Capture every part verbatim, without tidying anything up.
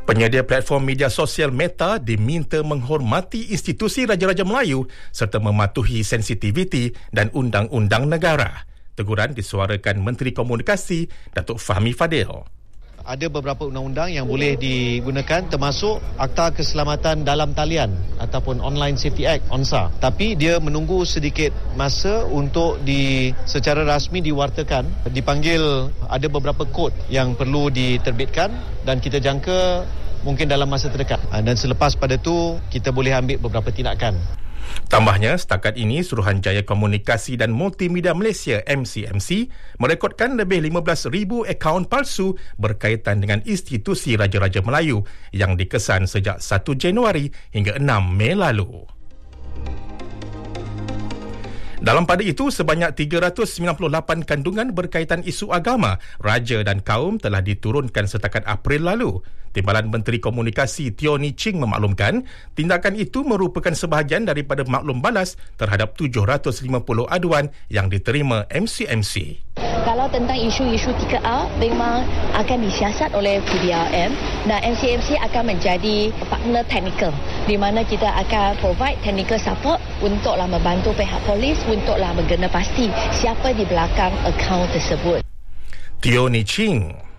Penyedia platform media sosial Meta diminta menghormati institusi Raja-Raja Melayu serta mematuhi sensitiviti dan undang-undang negara. Teguran disuarakan Menteri Komunikasi Datuk Fahmi Fadil. Ada beberapa undang-undang yang boleh digunakan termasuk Akta Keselamatan Dalam Talian ataupun Online Safety Act O N S A. Tapi dia menunggu sedikit masa untuk di secara rasmi diwartakan. Dipanggil ada beberapa kod yang perlu diterbitkan dan kita jangka mungkin dalam masa terdekat. Dan selepas pada tu kita boleh ambil beberapa tindakan. Tambahnya, setakat ini Suruhanjaya Komunikasi dan Multimedia Malaysia M C M C merekodkan lebih lima belas ribu akaun palsu berkaitan dengan institusi Raja-Raja Melayu yang dikesan sejak satu Januari hingga enam Mei lalu. Dalam pada itu, sebanyak tiga ratus sembilan puluh lapan kandungan berkaitan isu agama, raja dan kaum telah diturunkan setakat April lalu. Timbalan Menteri Komunikasi Teo Ni Ching memaklumkan, tindakan itu merupakan sebahagian daripada maklum balas terhadap tujuh ratus lima puluh aduan yang diterima M C M C. Kalau tentang isu-isu tiga A memang akan disiasat oleh P D R M dan M C M C akan menjadi partner technical di mana kita akan provide technical support untuklah membantu pihak polis untuklah menggena pasti siapa di belakang akaun tersebut. Teo Ni Ching.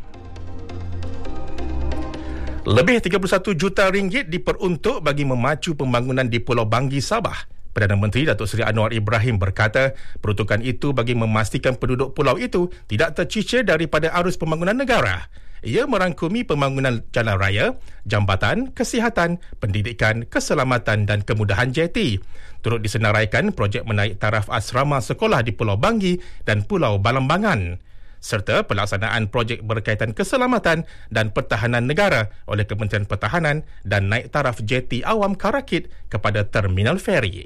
Lebih tiga puluh satu juta ringgit diperuntuk bagi memacu pembangunan di Pulau Banggi, Sabah. Perdana Menteri Datuk Seri Anwar Ibrahim berkata, peruntukan itu bagi memastikan penduduk pulau itu tidak tercicir daripada arus pembangunan negara. Ia merangkumi pembangunan jalan raya, jambatan, kesihatan, pendidikan, keselamatan dan kemudahan jeti. Turut disenaraikan projek menaik taraf asrama sekolah di Pulau Banggi dan Pulau Balambangan, serta pelaksanaan projek berkaitan keselamatan dan pertahanan negara oleh Kementerian Pertahanan dan naik taraf jeti awam Karakit kepada terminal feri.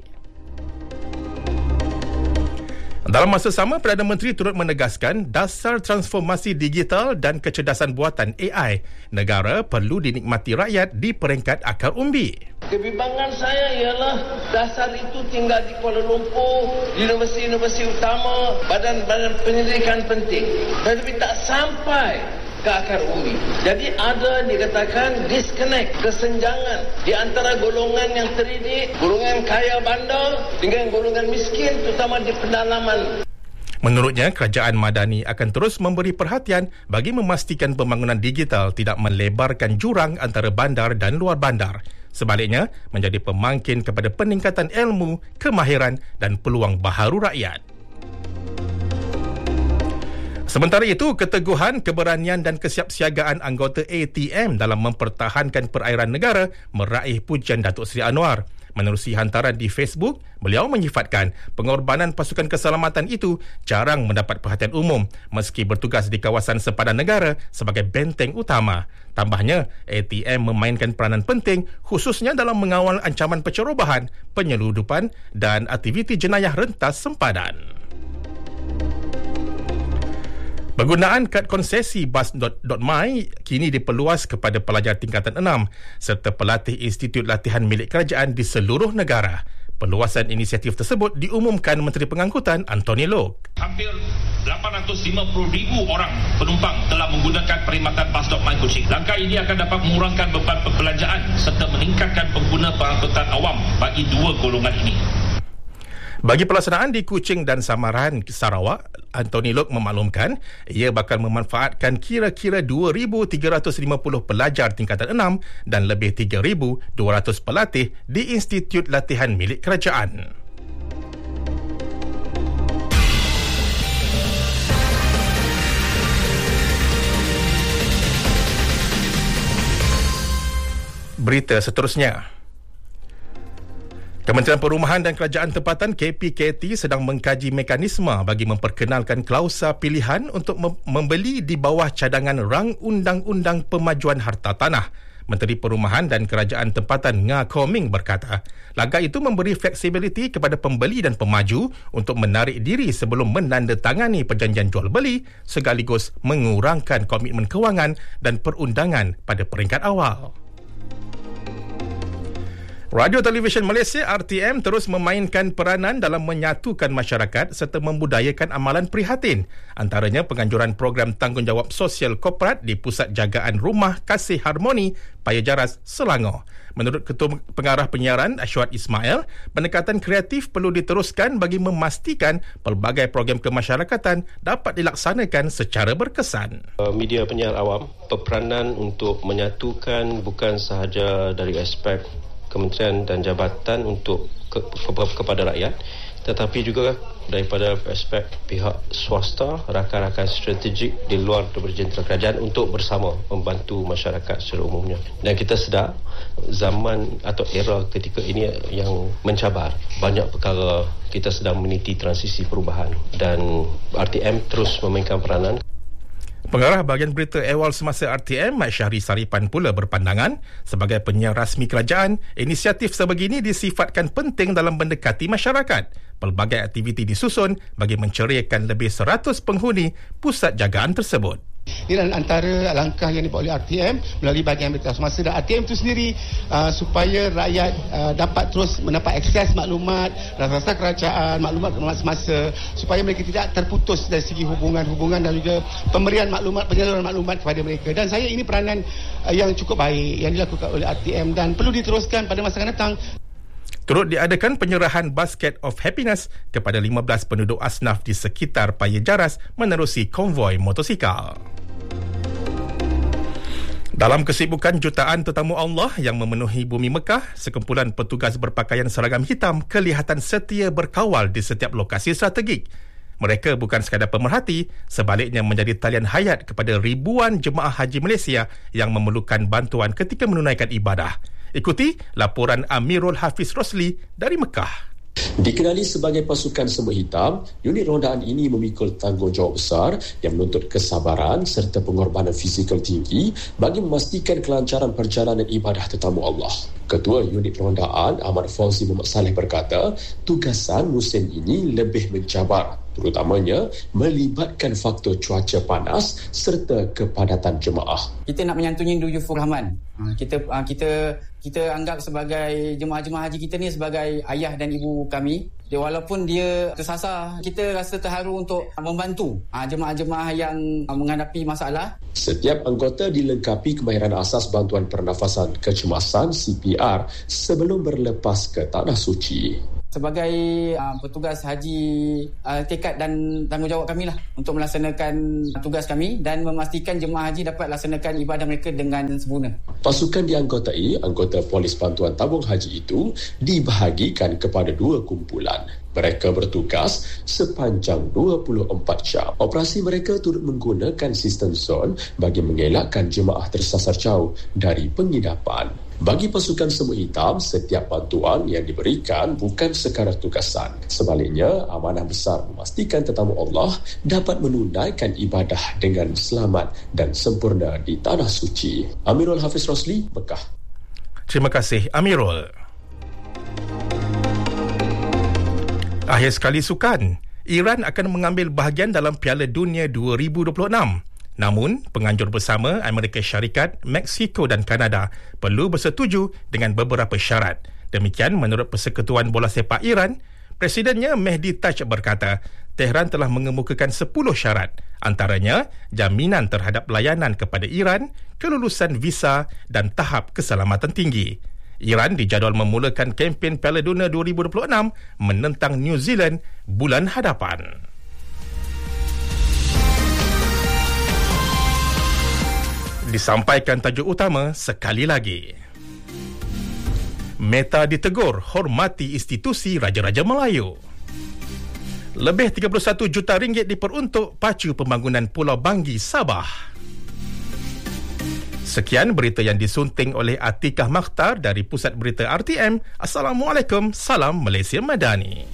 Dalam masa sama, Perdana Menteri turut menegaskan dasar transformasi digital dan kecerdasan buatan A I negara perlu dinikmati rakyat di peringkat akar umbi. Kebimbangan saya ialah dasar itu tinggal di Kuala Lumpur, di universiti-universiti utama, badan-badan penyelidikan penting, tetapi tak sampai ke akar umbi. Jadi ada dikatakan disconnect, kesenjangan di antara golongan yang terdidik, golongan kaya bandar dengan golongan miskin terutama di pedalaman. Menurutnya, kerajaan Madani akan terus memberi perhatian bagi memastikan pembangunan digital tidak melebarkan jurang antara bandar dan luar bandar. Sebaliknya, menjadi pemangkin kepada peningkatan ilmu, kemahiran dan peluang baharu rakyat. Sementara itu, keteguhan, keberanian dan kesiapsiagaan anggota A T M dalam mempertahankan perairan negara meraih pujian Datuk Seri Anwar. Menerusi hantaran di Facebook, beliau menyifatkan pengorbanan pasukan keselamatan itu jarang mendapat perhatian umum meski bertugas di kawasan sepadan negara sebagai benteng utama. Tambahnya, A T M memainkan peranan penting khususnya dalam mengawal ancaman pencerobohan, penyeludupan dan aktiviti jenayah rentas sempadan. Penggunaan kad konsesi bas dot my kini diperluas kepada pelajar tingkatan enam serta pelatih Institut Latihan milik kerajaan di seluruh negara. Perluasan inisiatif tersebut diumumkan Menteri Pengangkutan Anthony Loke. Hampir lapan ratus lima puluh ribu orang penumpang telah menggunakan perkhidmatan bas dot my Kuching. Langkah ini akan dapat mengurangkan beban perbelanjaan serta meningkatkan pengguna pengangkutan awam bagi dua golongan ini. Bagi pelaksanaan di Kuching dan Samaran, Sarawak, Anthony Loke memaklumkan ia bakal memanfaatkan kira-kira dua ribu tiga ratus lima puluh pelajar tingkatan enam dan lebih tiga ribu dua ratus pelatih di Institut Latihan milik kerajaan. Berita seterusnya. Kementerian Perumahan dan Kerajaan Tempatan K P K T sedang mengkaji mekanisme bagi memperkenalkan klausa pilihan untuk mem- membeli di bawah cadangan rang Undang-Undang Pemajuan Harta Tanah. Menteri Perumahan dan Kerajaan Tempatan Nga Koming berkata, langkah itu memberi fleksibiliti kepada pembeli dan pemaju untuk menarik diri sebelum menandatangani perjanjian jual beli sekaligus mengurangkan komitmen kewangan dan perundangan pada peringkat awal. Radio Televisyen Malaysia R T M terus memainkan peranan dalam menyatukan masyarakat serta membudayakan amalan prihatin. Antaranya penganjuran program tanggungjawab sosial korporat di Pusat Jagaan Rumah Kasih Harmoni, Paya Jaras, Selangor. Menurut Ketua Pengarah Penyiaran Ashwat Ismail, pendekatan kreatif perlu diteruskan bagi memastikan pelbagai program kemasyarakatan dapat dilaksanakan secara berkesan. Media penyiar awam berperanan untuk menyatukan bukan sahaja dari aspek kementerian dan jabatan untuk ke, ke, kepada rakyat, tetapi juga daripada aspek pihak swasta, rakan-rakan strategik di luar daripada jentera kerajaan untuk bersama membantu masyarakat secara umumnya. Dan kita sedar zaman atau era ketika ini yang mencabar. Banyak perkara kita sedang meniti transisi perubahan dan R T M terus memainkan peranan. Pengarah bahagian berita ehwal semasa R T M, Mat Syahri Saripan pula berpandangan, sebagai penyiar rasmi kerajaan, inisiatif sebegini disifatkan penting dalam mendekati masyarakat. Pelbagai aktiviti disusun bagi menceriakan lebih seratus penghuni pusat jagaan tersebut. Ini adalah antara langkah yang dibuat oleh R T M melalui bahagian berita semasa, dan R T M itu sendiri uh, supaya rakyat uh, dapat terus mendapat akses maklumat, rasa-rasa kerajaan, maklumat-maklumat semasa, supaya mereka tidak terputus dari segi hubungan-hubungan dan juga pemberian maklumat, penyaluran maklumat kepada mereka. Dan saya ini peranan uh, yang cukup baik yang dilakukan oleh R T M dan perlu diteruskan pada masa akan datang. Turut diadakan penyerahan Basket of Happiness kepada lima belas penduduk asnaf di sekitar Paya Jaras menerusi konvoi motosikal. Dalam kesibukan jutaan tetamu Allah yang memenuhi bumi Mekah, sekumpulan petugas berpakaian seragam hitam kelihatan setia berkawal di setiap lokasi strategik. Mereka bukan sekadar pemerhati, sebaliknya menjadi talian hayat kepada ribuan jemaah haji Malaysia yang memerlukan bantuan ketika menunaikan ibadah. Ikuti laporan Amirul Hafiz Rosli dari Mekah. Dikenali sebagai pasukan semut hitam, unit rondaan ini memikul tanggungjawab besar yang menuntut kesabaran serta pengorbanan fizikal tinggi bagi memastikan kelancaran perjalanan ibadah tetamu Allah. Ketua unit rondaan Ahmad Fauzi Muhammad Saleh berkata, tugasan musim ini lebih mencabar, terutamanya melibatkan faktor cuaca panas serta kepadatan jemaah. Kita nak menyantuni Duyufur Rahman. Kita kita kita anggap sebagai jemaah-jemaah haji kita ni sebagai ayah dan ibu kami. Dia walaupun dia tersasar, kita rasa terharu untuk membantu jemaah-jemaah yang menghadapi masalah. Setiap anggota dilengkapi kemahiran asas bantuan pernafasan kecemasan C P R sebelum berlepas ke Tanah Suci. Sebagai uh, petugas haji, uh, tekad dan tanggungjawab kami lah untuk melaksanakan tugas kami dan memastikan jemaah haji dapat laksanakan ibadah mereka dengan sempurna. Pasukan dianggotai anggota polis bantuan tabung haji itu dibahagikan kepada dua kumpulan. Mereka bertugas sepanjang dua puluh empat jam. Operasi mereka turut menggunakan sistem zon bagi mengelakkan jemaah tersasar jauh dari penginapan. Bagi pasukan semut hitam, setiap bantuan yang diberikan bukan sekadar tugasan. Sebaliknya, amanah besar memastikan tetamu Allah dapat menunaikan ibadah dengan selamat dan sempurna di Tanah Suci. Amirul Hafiz Rosli, Mekah. Terima kasih, Amirul. Akhir sekali sukan, Iran akan mengambil bahagian dalam Piala Dunia dua ribu dua puluh enam. Namun, penganjur bersama Amerika Syarikat, Meksiko dan Kanada perlu bersetuju dengan beberapa syarat. Demikian menurut Persekutuan Bola Sepak Iran. Presidennya Mehdi Taj berkata, Tehran telah mengemukakan sepuluh syarat, antaranya jaminan terhadap layanan kepada Iran, kelulusan visa dan tahap keselamatan tinggi. Iran dijadual memulakan kempen Piala Dunia dua ribu dua puluh enam menentang New Zealand bulan hadapan. Disampaikan tajuk utama sekali lagi. Meta ditegur hormati institusi Raja-Raja Melayu. Lebih tiga puluh satu juta ringgit diperuntuk pacu pembangunan Pulau Banggi, Sabah. Sekian berita yang disunting oleh Atikah Makhtar dari Pusat Berita R T M. Assalamualaikum, salam Malaysia Madani.